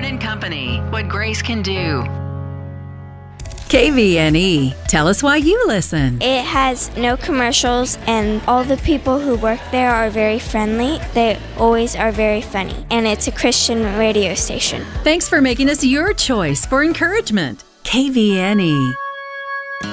Byrne & Company, what Grace can do. KVNE, tell us why you listen. It has no commercials, and all the people who work there are very friendly. They always are very funny, and it's a Christian radio station. Thanks for making us your choice for encouragement. KVNE.